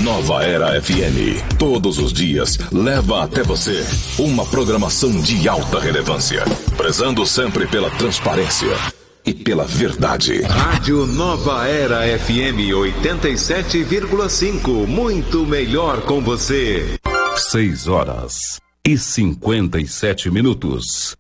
Nova Era FM, todos os dias, leva até você uma programação de alta relevância, prezando sempre pela transparência e pela verdade. Rádio Nova Era FM 87,5, muito melhor com você. 6 horas e 57 minutos.